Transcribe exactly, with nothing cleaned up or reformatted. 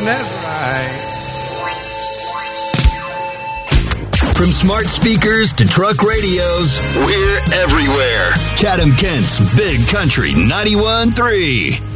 that's right. From smart speakers to truck radios, we're everywhere. Chatham Kent's Big Country ninety-one point three.